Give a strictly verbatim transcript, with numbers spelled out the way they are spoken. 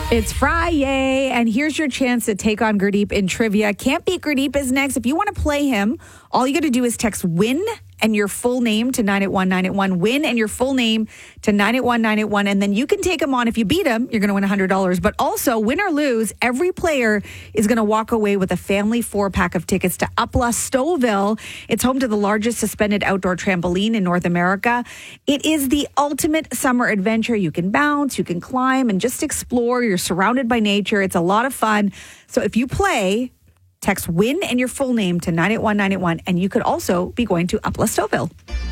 It's Friday, and here's your chance to take on Gurdeep in trivia. Can't Beat Gurdeep is next. If you want to play him, all you got to do is text WIN and your full name to nine eight one nine eight one. WIN and your full name to nine eight one nine eight one, and then you can take him on. If you beat him, you're going to win one hundred dollars. But also, win or lose, every player is going to walk away with a family four-pack of tickets to Upla Stouffville. It's home to the largest suspended outdoor trampoline in North America. It is the ultimate summer adventure. You can bounce, you can climb, and just explore. You're surrounded by nature. It's a lot of fun. So if you play, text WIN and your full name to nine eight one nine eight one, and you could also be going to Upla Stouffville.